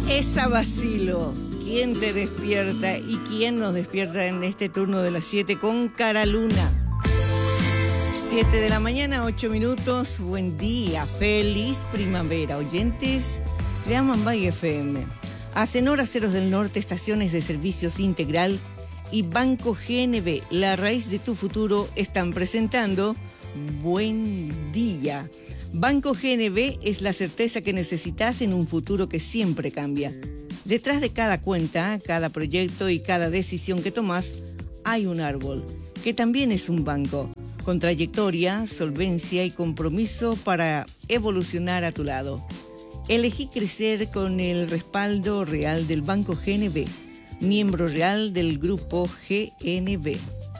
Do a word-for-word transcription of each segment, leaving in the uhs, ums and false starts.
Esa vacilo. ¿Quién te despierta y quién nos despierta en este turno de las siete con Cara Luna? siete de la mañana, ocho minutos. Buen día, feliz primavera. Oyentes de Amambay F M. Acenor Aceros del Norte, estaciones de servicios integral y Banco G N B, la raíz de tu futuro, están presentando Buen Día. Banco G N B es la certeza que necesitas en un futuro que siempre cambia. Detrás de cada cuenta, cada proyecto y cada decisión que tomas, hay un árbol, que también es un banco, con trayectoria, solvencia y compromiso para evolucionar a tu lado. Elegí crecer con el respaldo real del Banco G N B, miembro real del Grupo G N B.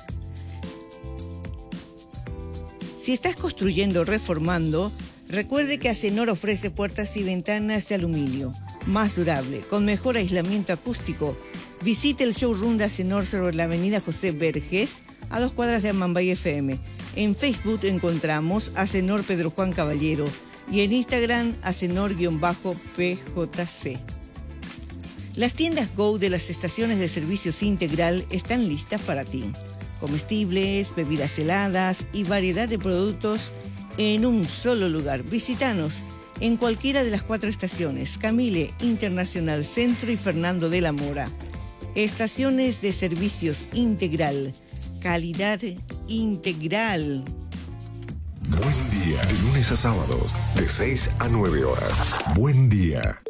Si estás construyendo o reformando, recuerde que Acenor ofrece puertas y ventanas de aluminio, más durable, con mejor aislamiento acústico. Visite el showroom de Acenor sobre la avenida José Vergés, a dos cuadras de Amambay F M. En Facebook encontramos Acenor Pedro Juan Caballero y en Instagram Acenor-P J C. Las tiendas Go de las estaciones de servicios integral están listas para ti. Comestibles, bebidas heladas y variedad de productos en un solo lugar. Visítanos en cualquiera de las cuatro estaciones: Camille, Internacional Centro y Fernando de la Mora. Estaciones de servicios integral. Calidad integral. Buen día. De lunes a sábados, de seis a nueve horas. Buen día.